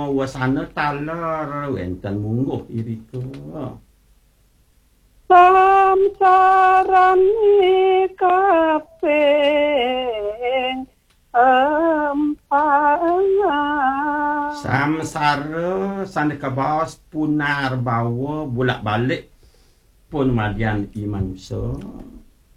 wasana talar enten mungguh irika. Samsarane kaping empang. Samsara sandika baos punar bawa bolak-balik pun madian iman so.